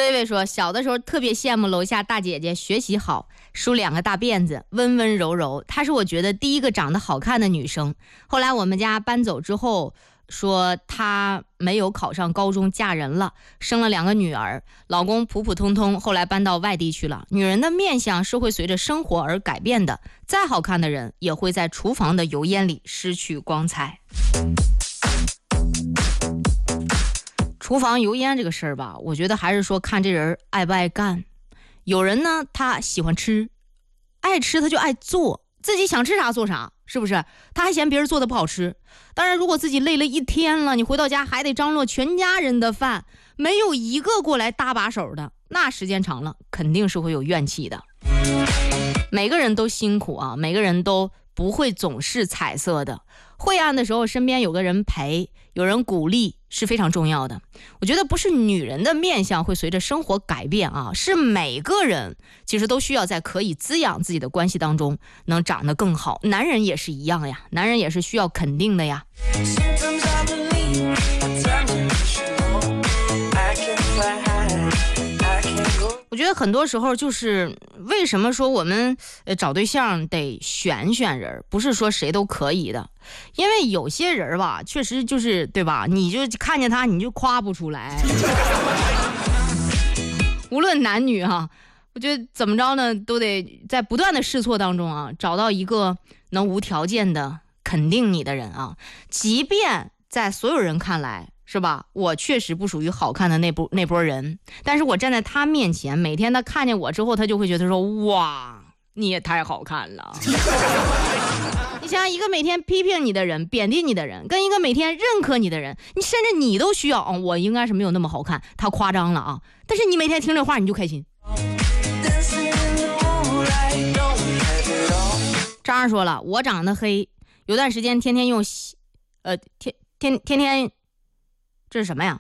薇薇说，小的时候特别羡慕楼下大姐姐学习好，梳2个大辫子，温温柔柔。她是我觉得第一个长得好看的女生。后来我们家搬走之后，说她没有考上高中，嫁人了，生了2个女儿，老公普普通通，后来搬到外地去了。女人的面相是会随着生活而改变的，再好看的人也会在厨房的油烟里失去光彩。厨房油烟这个事儿吧，我觉得还是说看这人爱不爱干。有人呢，他喜欢吃，爱吃他就爱做，自己想吃啥做啥，是不是？他还嫌别人做的不好吃。当然，如果自己累了一天了，你回到家还得张罗全家人的饭，没有一个过来搭把手的，那时间长了肯定是会有怨气的。每个人都辛苦啊，每个人都不会总是彩色的。晦暗的时候，身边有个人陪，有人鼓励是非常重要的。我觉得不是女人的面相会随着生活改变啊，是每个人其实都需要在可以滋养自己的关系当中能长得更好。男人也是一样呀，男人也是需要肯定的呀。我觉得很多时候就是为什么说我们找对象得选人，不是说谁都可以的。因为有些人吧，确实就是对吧，你就看见他你就夸不出来。无论男女啊，我觉得怎么着呢，都得在不断的试错当中啊，找到一个能无条件的肯定你的人啊。即便在所有人看来是吧，我确实不属于好看的那波人，但是我站在他面前，每天他看见我之后，他就会觉得说，哇，你也太好看了。你想一个每天批评你的人，贬低你的人，跟一个每天认可你的人，你甚至你都需要我应该是没有那么好看，他夸张了啊，但是你每天听这话你就开心。张二说了，我长得黑，有段时间天天用天天这是什么呀？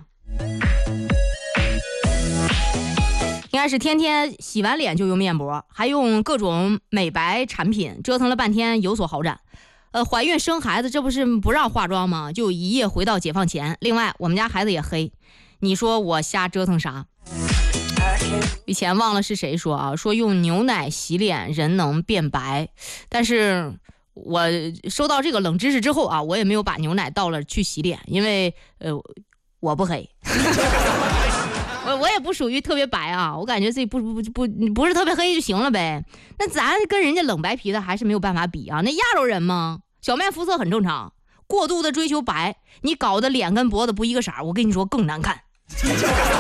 应该是天天洗完脸就用面膜，还用各种美白产品，折腾了半天有所好转。怀孕生孩子这不是不让化妆吗？就一夜回到解放前。另外我们家孩子也黑，你说我瞎折腾啥？以前忘了是谁说啊，说用牛奶洗脸人能变白，但是我收到这个冷知识之后啊，我也没有把牛奶倒了去洗脸，因为我不黑。我也不属于特别白啊，我感觉自己不是特别黑就行了呗。那咱跟人家冷白皮的还是没有办法比啊，那亚洲人嘛，小麦肤色很正常，过度的追求白，你搞得脸跟脖子不一个色，我跟你说更难看。